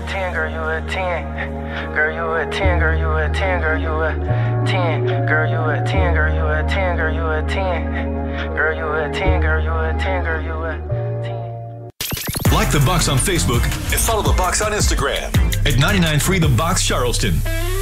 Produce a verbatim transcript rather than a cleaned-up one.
ten, girl, you a ten. Girl, you a ten, girl, you a ten, girl, you a ten. Girl, you a ten, girl, you a ten, girl, you a ten. Girl, you a ten, girl, you a ten, girl, you a ten. Like The Box on Facebook and follow The Box on Instagram at ninety-nine point three The Box Charleston.